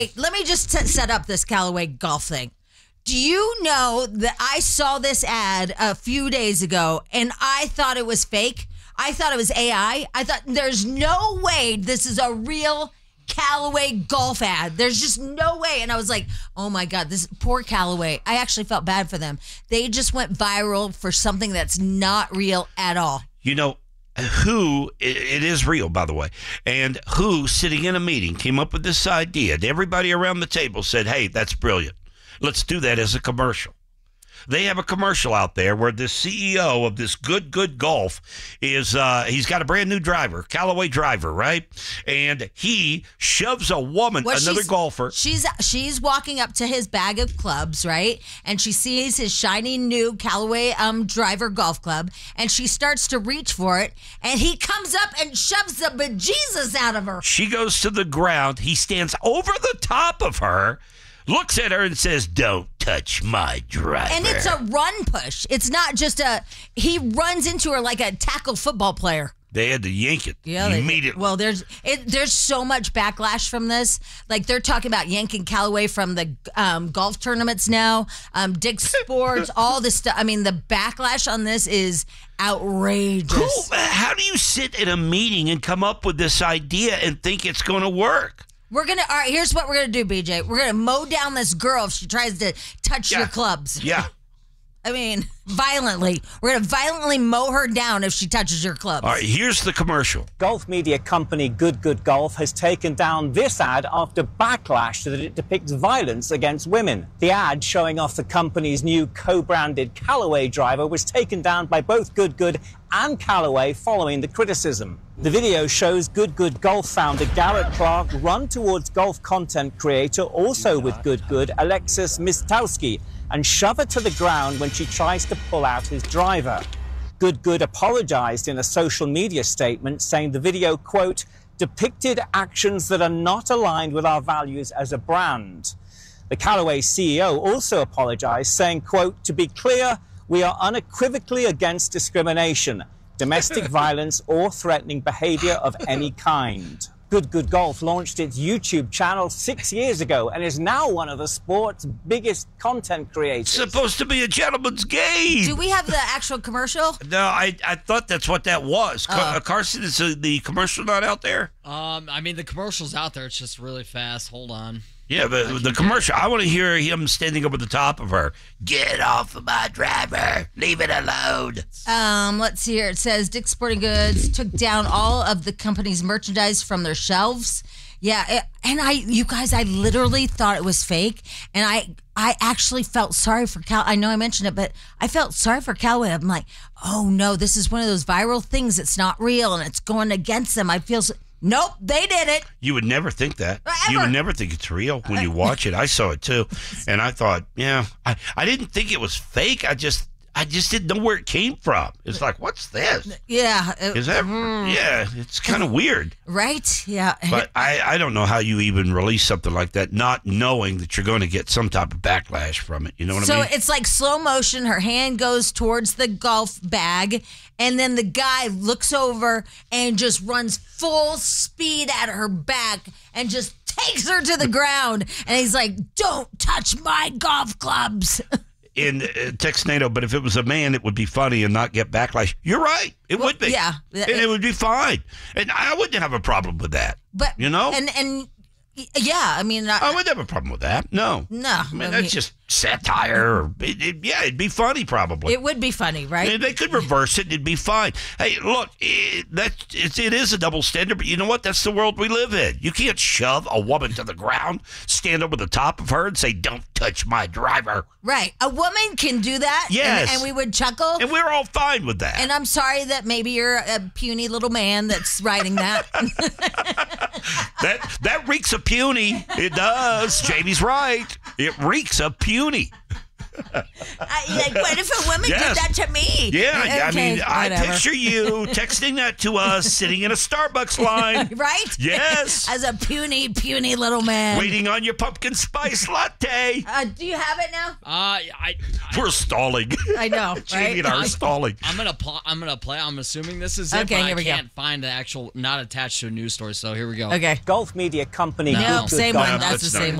Let me just set up this Callaway golf thing. Do you know that I saw this ad a few days ago and I thought it was fake? I thought it was AI. I thought there's no way this is a real Callaway golf ad. There's just no way. And I was like, oh my God, this poor Callaway. I actually felt bad for them. They just went viral for something that's not real at all. You know, who, it is real, by the way, and who, sitting in a meeting, came up with this idea, and everybody around the table said, hey, that's brilliant. Let's do that as a commercial. They have a commercial out there where the CEO of this Good Golf is, he's got a brand new driver, Callaway driver, right? And he shoves a woman, another golfer. She's walking up to his bag of clubs, right? And she sees his shiny new Callaway driver golf club, and she starts to reach for it, and he comes up and shoves the bejesus out of her. She goes to the ground. He stands over the top of her, looks at her and says, don't touch my driver. And it's a run push. It's not just he runs into her like a tackle football player. They had to yank it immediately. Well, there's so much backlash from this. Like, they're talking about yanking Callaway from the golf tournaments now, Dick's Sports, all this stuff. I mean, the backlash on this is outrageous. How do you sit in a meeting and come up with this idea and think it's going to work? All right, here's what we're going to do, BJ. We're going to mow down this girl if she tries to touch your clubs. Yeah. I mean, violently. We're going to violently mow her down if she touches your clubs. All right, here's the commercial. Golf media company Good Golf has taken down this ad after backlash that it depicts violence against women. The ad showing off the company's new co-branded Callaway driver was taken down by both Good and Callaway following the criticism. The video shows Good Golf founder Garrett Clark run towards golf content creator, also with Good, Alexis Mistowski, and shove her to the ground when she tries to pull out his driver. Good apologized in a social media statement, saying the video, quote, depicted actions that are not aligned with our values as a brand. The Callaway CEO also apologized, saying, quote, to be clear, we are unequivocally against discrimination, domestic violence, or threatening behavior of any kind. Good Golf launched its YouTube channel 6 years ago and is now one of the sport's biggest content creators. It's supposed to be a gentleman's game. Do we have the actual commercial? No, I thought that's what that was. Carson, is the commercial not out there? I mean, the commercial's out there. It's just really fast. Hold on. Yeah, but the commercial, I want to hear him standing over the top of her. Get off of my driver. Leave it alone. Let's see here. It says Dick's Sporting Goods took down all of the company's merchandise from their shelves. Yeah, you guys, I literally thought it was fake, and I actually felt sorry for Cal. I know I mentioned it, but I felt sorry for Callaway. I'm like, oh no, this is one of those viral things. It's not real, and it's going against them. I feel nope, they did it. You would never think that. Ever. You would never think it's real when you watch it. I saw it too, and I thought, yeah, I didn't think it was fake. I just didn't know where it came from. It's like, what's this? Yeah. Is that? Yeah, it's kind of weird. Right? Yeah. But I don't know how you even release something like that, not knowing that you're going to get some type of backlash from it. You know what I mean? So it's like slow motion. Her hand goes towards the golf bag, and then the guy looks over and just runs full speed at her back and just takes her to the ground. And he's like, don't touch my golf clubs. In Texnado, but if it was a man, it would be funny and not get backlash. You're right. It would be. Yeah. And it would be fine. And I wouldn't have a problem with that. But, you know? And yeah, I mean. I wouldn't have a problem with that. No. No. I mean, that's just satire. It'd be funny probably. It would be funny, right? I mean, they could reverse it and it'd be fine. Hey, look, it is a double standard, but you know what? That's the world we live in. You can't shove a woman to the ground, stand over the top of her and say, don't touch my driver. Right. A woman can do that. Yes. And we would chuckle. And we're all fine with that. And I'm sorry that maybe you're a puny little man that's writing that. That reeks of puny. It does. Jamie's right. It reeks of puny. Like, what if a woman Yes. did that to me? Yeah, I mean, I whatever. picture you texting that to us, sitting in a Starbucks line. Right? Yes. As a puny little man. Waiting on your pumpkin spice latte. Do you have it now? We're stalling. I know, Jamie right? and I are stalling. I'm gonna play. I'm assuming this is it, Okay, but here we I go. can't find the actual, not attached to a news story. So here we go. Okay. Golf media company No. Good Nope, Good same Golf one. No, That's that's the not same it.